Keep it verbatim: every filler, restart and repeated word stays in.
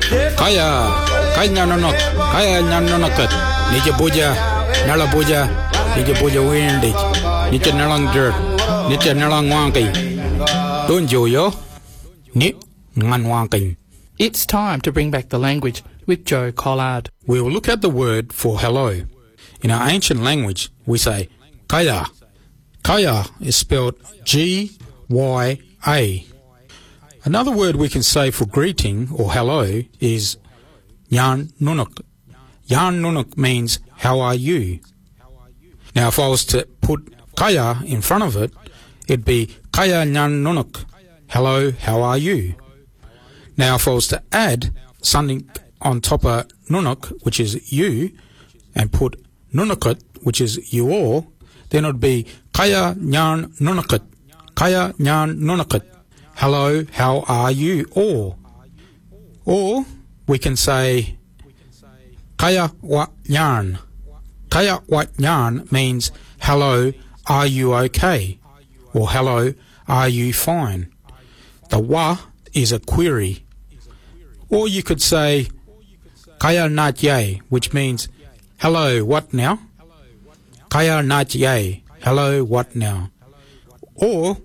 Kaya, kaya nanonok, kaya nanonokot. Nija buja, nala buja, nija buja windig. Nija nalang dirt, nija nalang wangi. Don't you yo? Ni ngan wangi. It's time to bring back the language with Joe Collard. We will look at the word for hello. In our ancient language, we say kaya. Kaya is spelled G Y A. Another word we can say for greeting or hello is yan nunuk. Yan nunuk means how are you? Now if I was to put kaya in front of it, it'd be kaya yan nunuk. Hello, how are you? Now if I was to add something on top of nunuk, which is you, and put nunukut, which is you all, then it would be kaya nyan nunukut. Kaya nyan nunukut. Hello, how are you all? Or we can say kaya wa nyan. Kaya wa nyan means hello, are you okay? Or hello, are you fine? The wa is a query. Or you could say kaya nat ye, which means hello, what now? Kaya nat ye, hello, what now? Or